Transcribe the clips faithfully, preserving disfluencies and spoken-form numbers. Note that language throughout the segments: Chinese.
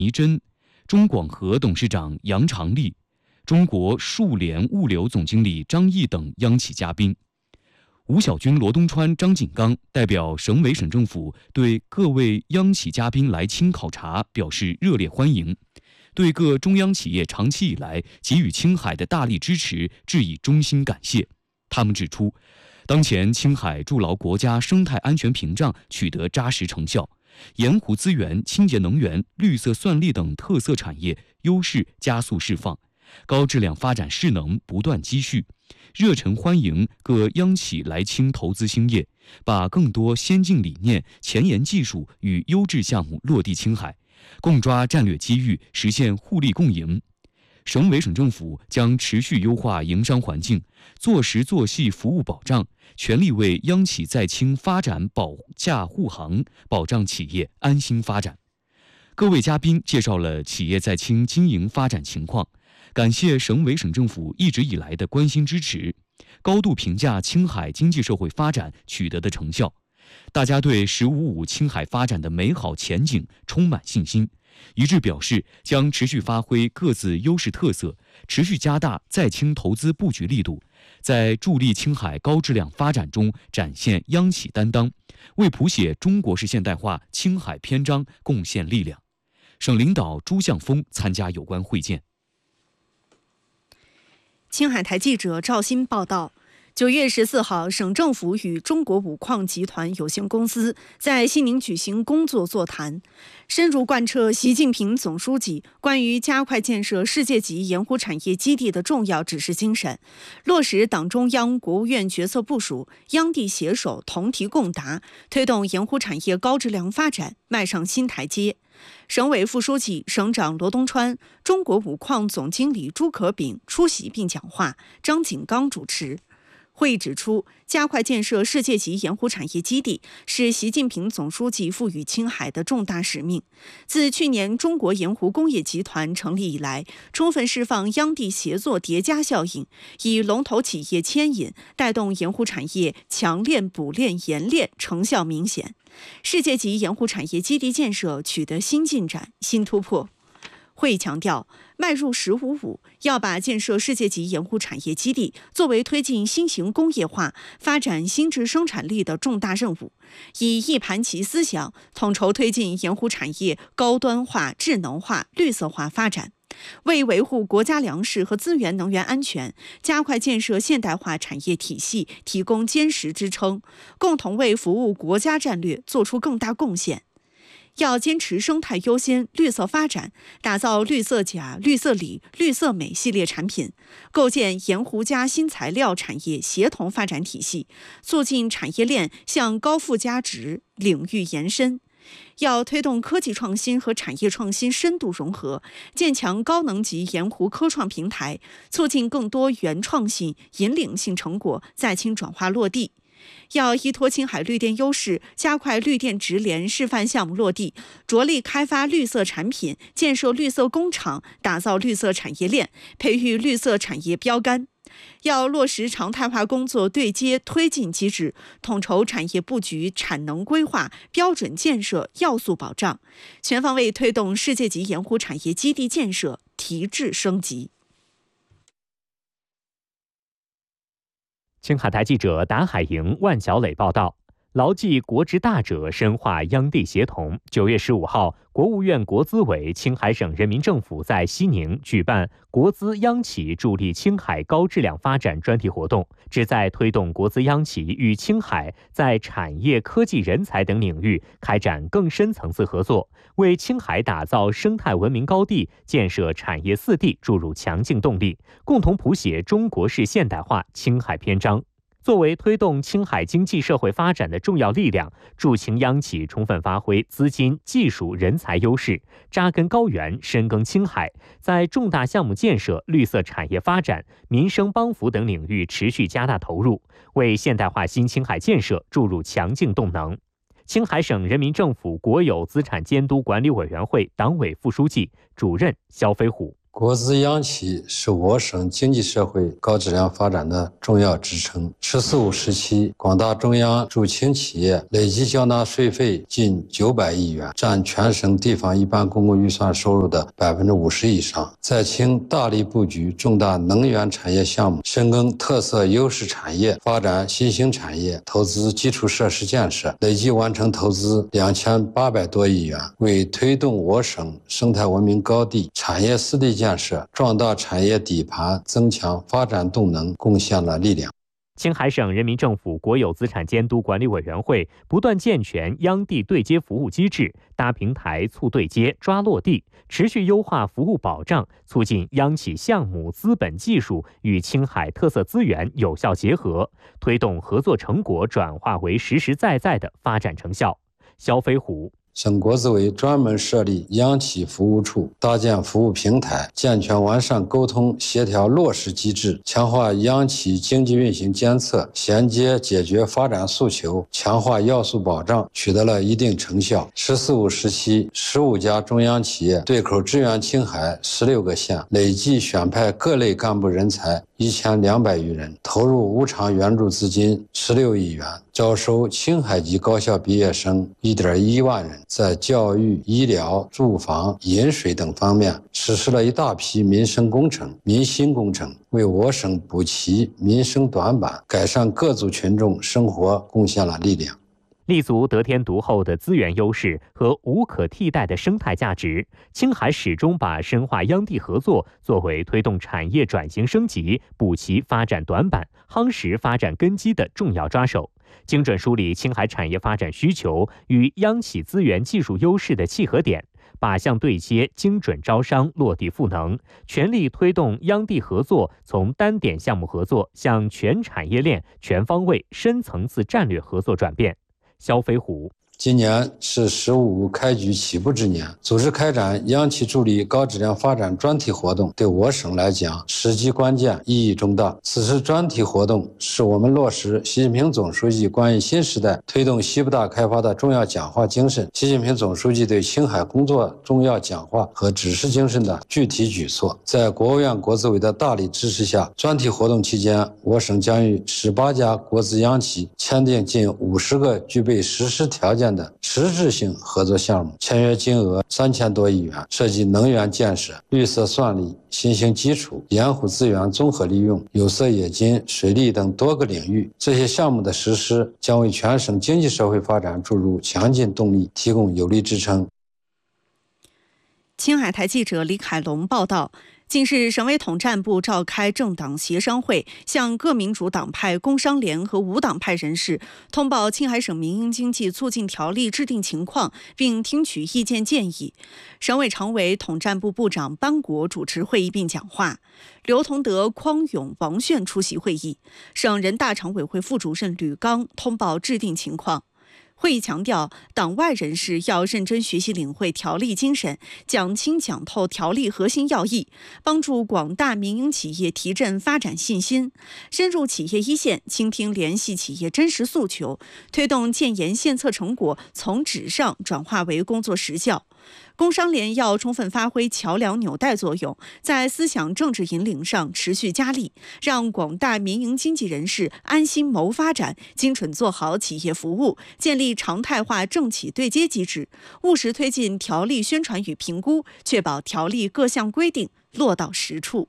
倪真、中广核董事长杨长立、中国数联物流总经理张毅等央企嘉宾。吴小军、罗东川、张锦刚代表省委省政府对各位央企嘉宾来青考察表示热烈欢迎，对各中央企业长期以来给予青海的大力支持致以衷心感谢。他们指出，当前青海筑牢国家生态安全屏障取得扎实成效，盐湖资源、清洁能源、绿色算力等特色产业优势加速释放，高质量发展势能不断积蓄，热忱欢迎各央企来青投资兴业，把更多先进理念、前沿技术与优质项目落地青海，共抓战略机遇，实现互利共赢。省委省政府将持续优化营商环境，做实做细服务保障，全力为央企在青发展保驾护航，保障企业安心发展。各位嘉宾介绍了企业在青经营发展情况，感谢省委省政府一直以来的关心支持，高度评价青海经济社会发展取得的成效。大家对“十五五”青海发展的美好前景充满信心，一致表示将持续发挥各自优势特色，持续加大在青投资布局力度，在助力青海高质量发展中展现央企担当，为谱写中国式现代化青海篇章贡献力量。省领导朱向峰参加有关会见。 青海台记者赵鑫报道。九月十四号，省政府与中国五矿集团有限公司在西宁举行工作座谈，深入贯彻习近平总书记关于加快建设世界级盐湖产业基地的重要指示精神，落实党中央、国务院决策部署，央地携手，同题共达，推动盐湖产业高质量发展迈上新台阶。省委副书记、省长罗东川、中国五矿总经理朱可炳出席并讲话，张锦刚主持。会议指出，加快建设世界级盐湖产业基地是习近平总书记赋予青海的重大使命。自去年中国盐湖工业集团成立以来，充分释放央地协作叠加效应，以龙头企业牵引，带动盐湖产业强链、补链、延链成效明显。世界级盐湖产业基地建设取得新进展、新突破。会议强调，迈入“十五五”，要把建设世界级盐湖产业基地作为推进新型工业化、发展新质生产力的重大任务，以一盘棋思想统筹推进盐湖产业高端化、智能化、绿色化发展，为维护国家粮食和资源能源安全，加快建设现代化产业体系提供坚实支撑，共同为服务国家战略做出更大贡献。要坚持生态优先、绿色发展，打造绿色钾、绿色锂、绿色镁系列产品，构建盐湖加新材料产业协同发展体系，促进产业链向高附加值领域延伸。要推动科技创新和产业创新深度融合，建强高能级盐湖科创平台，促进更多原创性、引领性成果在青转化落地。要依托青海绿电优势，加快绿电直联示范项目落地，着力开发绿色产品，建设绿色工厂，打造绿色产业链，培育绿色产业标杆。要落实常态化工作对接推进机制，统筹产业布局、产能规划、标准建设要素保障，全方位推动世界级盐湖产业基地建设提质升级。 青海台记者达海营、万小磊报道。牢记国之大者，深化央地协同。九月十五号，国务院国资委、青海省人民政府在西宁举办国资央企助力青海高质量发展专题活动，旨在推动国资央企与青海在产业、科技、人才等领域开展更深层次合作，为青海打造生态文明高地、建设产业四地注入强劲动力，共同谱写中国式现代化青海篇章。作为推动青海经济社会发展的重要力量，驻青央企充分发挥资金、技术、人才优势，扎根高原，深耕青海，在重大项目建设、绿色产业发展、民生帮扶等领域持续加大投入，为现代化新青海建设注入强劲动能。青海省人民政府国有资产监督管理委员会党委副书记、主任肖飞虎。 国资央企是我省经济社会高质量发展的重要支撑。十四五时期，广大中央驻青企业累计交纳税费近九百亿元，占全省地方一般公共预算收入的百分之五十以上。在青大力布局重大能源产业项目，深耕特色优势产业，发展新兴产业，投资基础设施建设，累计完成投资两千八百多亿元，为推动我省生态文明高地、产业四地建设、壮大产业底盘、增强发展动能贡献了力量。 青海省人民政府国有资产监督管理委员会不断健全央地对接服务机制，搭平台、促对接、抓落地，持续优化服务保障，促进央企项目、资本、技术与青海特色资源有效结合，推动合作成果转化为实实在在的发展成效。肖飞虎。 省国资委专门设立央企服务处，搭建服务平台，健全完善沟通协调落实机制，强化央企经济运行监测，衔接解决发展诉求，强化要素保障，取得了一定成效。十四五时期，十五家中央企业对口支援青海十六个县，累计选派各类干部人才一千两百余人，投入无偿援助资金十六亿元，招收青海籍高校毕业生一点一万人，在教育、医疗、住房、饮水等方面实施了一大批民生工程、民心工程，为我省补齐民生短板，改善各族群众生活贡献了力量。 立足得天独厚的资源优势和无可替代的生态价值，青海始终把深化央地合作作为推动产业转型升级、补齐发展短板、夯实发展根基的重要抓手，精准梳理青海产业发展需求与央企资源技术优势的契合点，靶向对接、精准招商、落地赋能，全力推动央地合作从单点项目合作向全产业链、全方位、深层次战略合作转变。肖飞虎。 今年是“十五”开局起步之年，组织开展央企助力高质量发展专题活动，对我省来讲时机关键、意义重大。此次专题活动是我们落实习近平总书记关于新时代推动西部大开发的重要讲话精神，习近平总书记对青海工作重要讲话和指示精神的具体举措。在国务院国资委的大力支持下，专题活动期间，我省将与十八家国资央企签订近五十个具备实施条件的实质性合作项目，签约金额三千多亿元，涉及能源建设、绿色算力、新兴基础、盐湖资源综合利用、有色冶金、水利等多个领域。这些项目的实施将为全省经济社会发展注入强劲动力，提供有力支撑。 青海台记者李凯龙报道。近日，省委统战部召开政党协商会，向各民主党派、工商联和无党派人士通报青海省民营经济促进条例制定情况，并听取意见建议。省委常委、统战部部长班国主持会议并讲话，刘同德、匡勇、王炫出席会议。省人大常委会副主任吕刚通报制定情况。会议强调，党外人士要认真学习领会条例精神，讲清讲透条例核心要义，帮助广大民营企业提振发展信心，深入企业一线，倾听联系企业真实诉求，推动建言献策成果从纸上转化为工作实效。工商联要充分发挥桥梁纽带作用，在思想政治引领上持续加力，让广大民营经济人士安心谋发展，精准做好企业服务，建立常态化政企对接机制，务实推进条例宣传与评估，确保条例各项规定落到实处。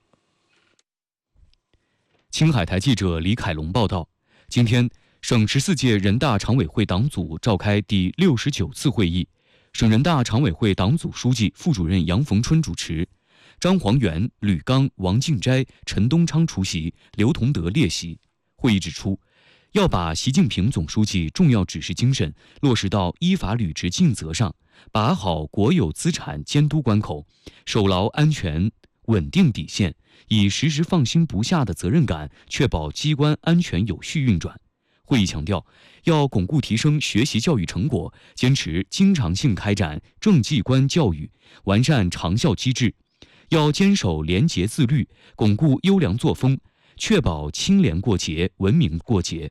青海台记者李凯龙报道，今天，省十四届人大常委会党组召开第六十九次会议。省人大常委会党组书记、副主任杨逢春主持，张黄元、吕刚、王敬斋、陈东昌出席，刘同德列席。会议指出，要把习近平总书记重要指示精神落实到依法履职尽责上，把好国有资产监督关口，守牢安全稳定底线，以时时放心不下的责任感，确保机关安全有序运转。会议强调，要巩固提升学习教育成果，坚持经常性开展政绩观教育，完善长效机制；要坚守廉洁自律，巩固优良作风，确保清廉过节、文明过节。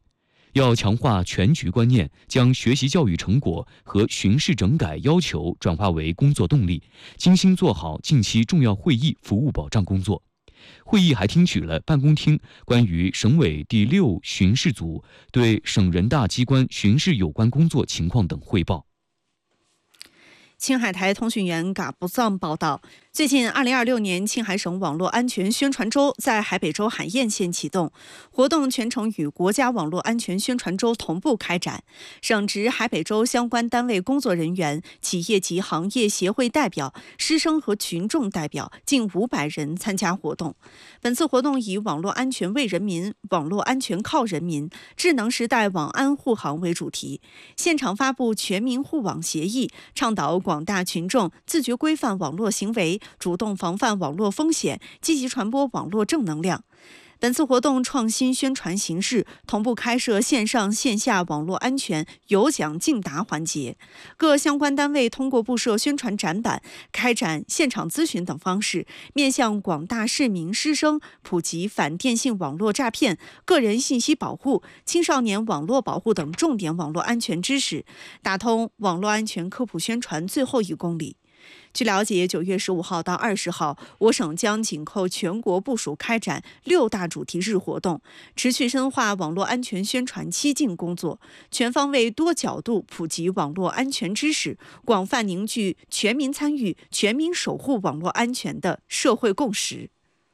要强化全局观念，将学习教育成果和巡视整改要求转化为工作动力，精心做好近期重要会议服务保障工作。会议还听取了办公厅关于省委第六巡视组对省人大机关巡视有关工作情况等汇报。 青海台通讯员嘎布藏报道，最近二零二六年青海省网络安全宣传周在海北州海晏县启动，活动全程与国家网络安全宣传周同步开展。省直海北州相关单位工作人员、企业及行业协会代表、师生和群众代表近五百人参加活动。本次活动以网络安全为人民、网络安全靠人民、智能时代网安护航为主题，现场发布全民护网协议，倡导广大群众自觉规范网络行为，主动防范网络风险，积极传播网络正能量。本次活动创新宣传形式，同步开设线上线下网络安全有奖竞答环节。各相关单位通过布设宣传展板、开展现场咨询等方式，面向广大市民师生普及反电信网络诈骗、个人信息保护、青少年网络保护等重点网络安全知识，打通网络安全科普宣传最后一公里。据了解，九月十五号到二十号，我省将紧扣全国部署开展六大主题日活动，持续深化网络安全宣传七进工作，全方位多角度普及网络安全知识，广泛凝聚全民参与、全民守护网络安全的社会共识。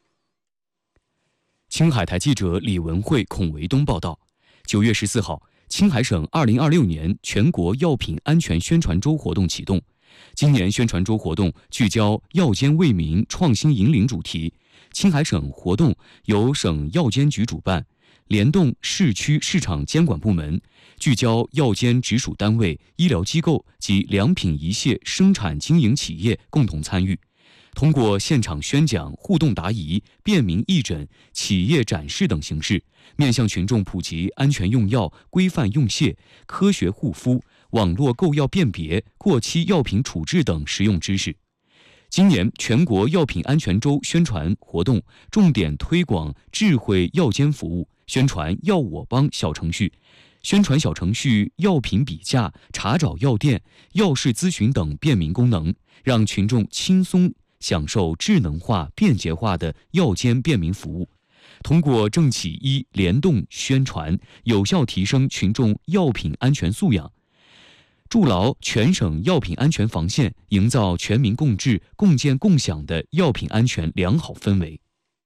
青海台记者李文慧、孔维东报道，九月十四号，青海省二零二六年全国药品安全宣传周活动启动。今年宣传周活动聚焦药监为民创新引领主题，青海省活动由省药监局主办，联动市区市场监管部门，聚焦药监直属单位、医疗机构及良品仪械生产经营企业共同参与。通过现场宣讲、互动答疑、便民义诊、企业展示等形式，面向群众普及安全用药、规范用械、科学护肤、网络购药辨别、过期药品处置等实用知识。今年全国药品安全周宣传活动重点推广智慧药监服务，宣传药我帮小程序，宣传小程序药品比价、查找药店、药事咨询等便民功能，让群众轻松享受智能化、便捷化的药监便民服务。通过政企医联动宣传，有效提升群众药品安全素养，筑牢全省药品安全防线，营造全民共治、共建共享的药品安全良好氛围。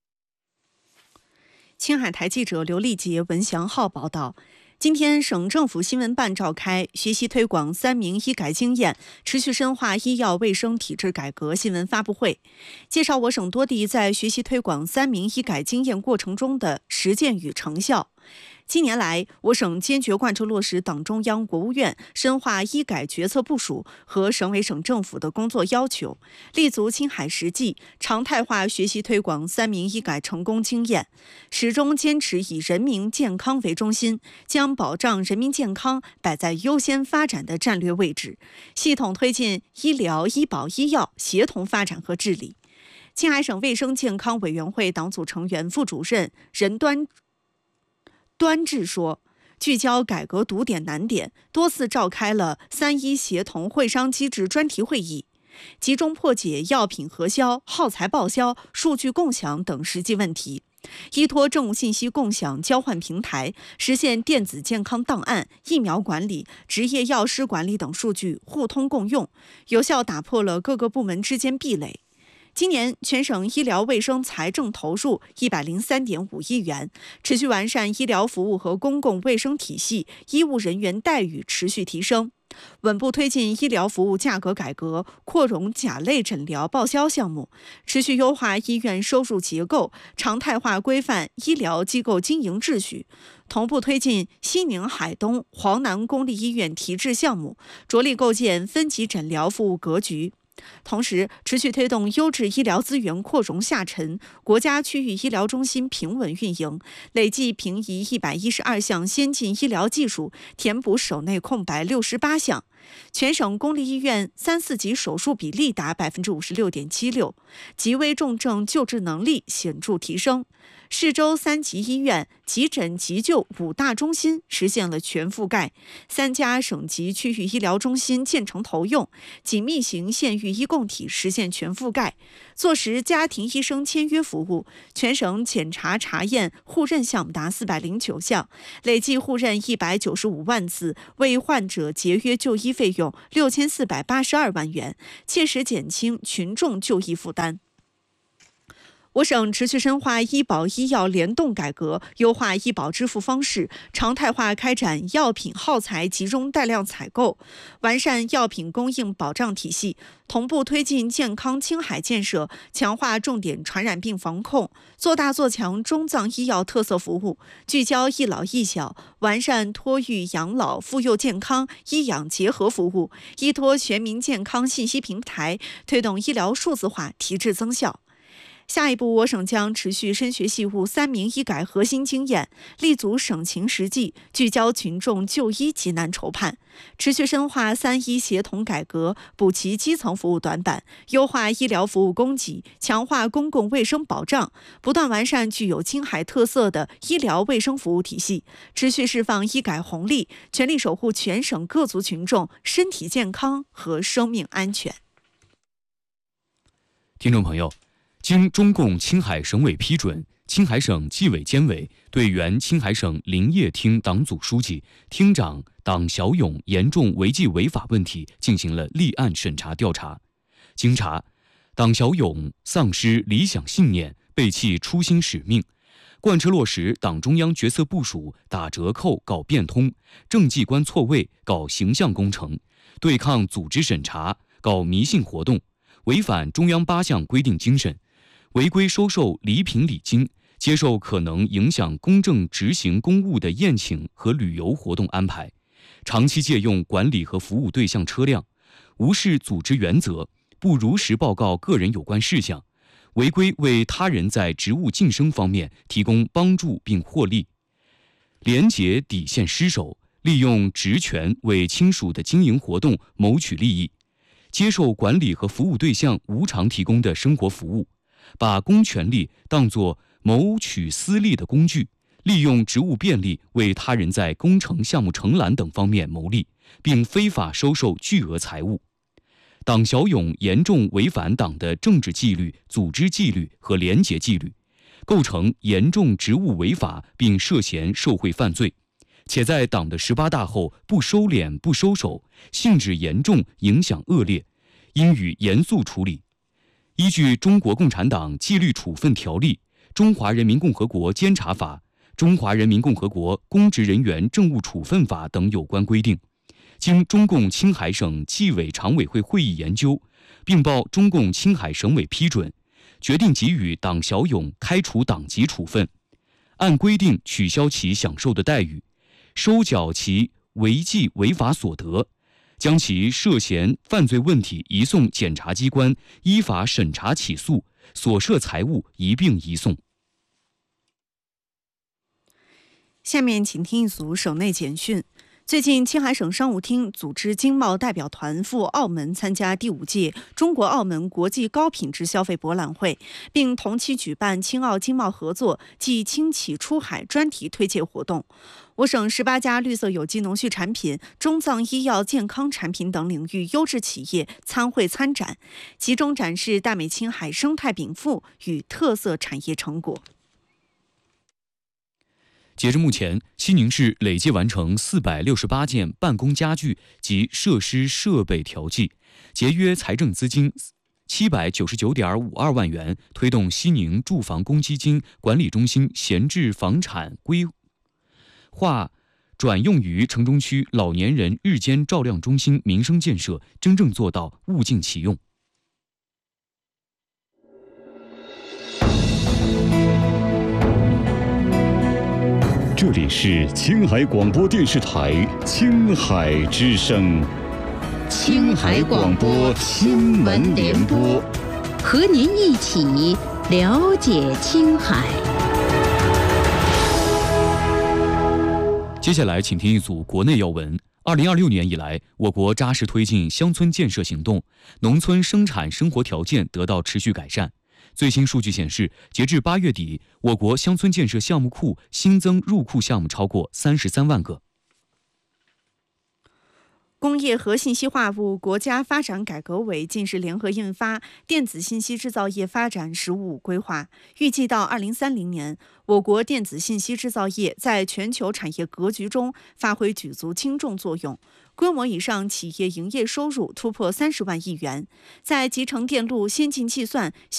青海台记者刘丽杰、文祥浩报道。今天，省政府新闻办召开学习推广三明医改经验，持续深化医药卫生体制改革新闻发布会，介绍我省多地在学习推广三明医改经验过程中的实践与成效。近年来，我省坚决贯彻落实党中央、国务院深化医改决策部署和省委省政府的工作要求，立足青海实际，常态化学习推广三明医改成功经验，始终坚持以人民健康为中心，将保障人民健康摆在优先发展的战略位置，系统推进医疗、医保、医药协同发展和治理。青海省卫生健康委员会党组成员、副主任任端端志说，聚焦改革堵点难点，多次召开了三医协同会商机制专题会议，集中破解药品核销、耗材报销、数据共享等实际问题，依托政务信息共享交换平台，实现电子健康档案、疫苗管理、执业药师管理等数据互通共用，有效打破了各个部门之间壁垒。今年全省医疗卫生财政投入一百零三点五亿元，持续完善医疗服务和公共卫生体系，医务人员待遇持续提升，稳步推进医疗服务价格改革，扩容甲类诊疗报销项目，持续优化医院收入结构，常态化规范医疗机构经营秩序，同步推进西宁、海东、黄南公立医院提质项目，着力构建分级诊疗服务格局。同时，持续推动优质医疗资源扩容下沉，国家区域医疗中心平稳运营，累计平移一百一十二项先进医疗技术，填补省内空白六十八项， 全省公立医院三四级手术比例达百分之五十六点七六，急危重症救治能力显著提升。市州三级医院急诊急救五大中心实现了全覆盖，三家省级区域医疗中心建成投用，紧密型县域医共体实现全覆盖，坐实家庭医生签约服务。全省检查查验互认项目达四百零九项，累计互认一百九十五万次，为患者节约就医费用六千四百八十二万元，切实减轻群众就医负担。我省持续深化医保医药联动改革，优化医保支付方式，常态化开展药品耗材集中带量采购，完善药品供应保障体系，同步推进健康青海建设，强化重点传染病防控，做大做强中藏医药特色服务，聚焦一老一小，完善托育养老、妇幼健康、医养结合服务，依托全民健康信息平台，推动医疗数字化提质增效。下一步，我省将持续深学细悟三明医改核心经验，立足省情实际，聚焦群众就医急难愁盼，持续深化三医协同改革，补齐基层服务短板，优化医疗服务供给，强化公共卫生保障，不断完善具有青海特色的医疗卫生服务体系，持续释放医改红利，全力守护全省各族群众身体健康和生命安全。 听众朋友，经中共青海省委批准，青海省纪委监委对原青海省林业厅党组书记、厅长党小勇严重违纪违法问题进行了立案审查调查。经查，党小勇丧失理想信念，背弃初心使命，贯彻落实党中央决策部署，打折扣搞变通，政绩观错位搞形象工程，对抗组织审查搞迷信活动，违反中央八项规定精神，违规收受礼品礼金，接受可能影响公正执行公务的宴请和旅游活动安排，长期借用管理和服务对象车辆，无视组织原则，不如实报告个人有关事项，违规为他人在职务晋升方面提供帮助并获利，廉洁底线失守，利用职权为亲属的经营活动谋取利益，接受管理和服务对象无偿提供的生活服务，把公权力当作谋取私利的工具，利用职务便利为他人在工程项目承揽等方面牟利，并非法收受巨额财物。党小勇严重违反党的政治纪律、组织纪律和廉洁纪律，构成严重职务违法并涉嫌受贿犯罪，且在党的十八大后不收敛不收手，性质严重，影响恶劣，应予严肃处理。依据《中国共产党纪律处分条例》、《中华人民共和国监察法》、《中华人民共和国公职人员政务处分法》等有关规定，经中共青海省纪委常委会会议研究，并报中共青海省委批准，决定给予党小勇开除党籍处分，按规定取消其享受的待遇，收缴其违纪违法所得，将其涉嫌犯罪问题移送检察机关依法审查起诉，所涉财物一并移送。 下面请听一组省内简讯。最近，青海省商务厅组织经贸代表团赴澳门参加第五届中国澳门国际高品质消费博览会，并同期举办青澳经贸合作暨轻企出海专题推介活动。我省十八家绿色有机农畜产品、中藏医药健康产品等领域优质企业参会参展，集中展示大美青海生态禀赋与特色产业成果。 截至目前，西宁市累计完成四百六十八件办公家具及设施设备调剂，节约财政资金七百九十九点五二万元，推动西宁住房公积金管理中心闲置房产规划转用于城中区老年人日间照亮中心民生建设，真正做到物尽其用。 这里是青海广播电视台青海之声， 青海广播新闻联播，和您一起了解青海。 接下来，请听一组国内要闻。 二零二六年以来，我国扎实推进乡村建设行动，农村生产生活条件得到持续改善。最新数据显示，截至八月底，我国乡村建设项目库新增入库项目超过三十三万个。 工业和信息化部、国家发展改革委近日联合印发《电子信息制造业发展“十五五”规划》，预计到二零三零年，我国电子信息制造业在全球产业格局中发挥举足轻重作用，规模以上企业营业收入突破三十万亿元，在集成电路、先进计算、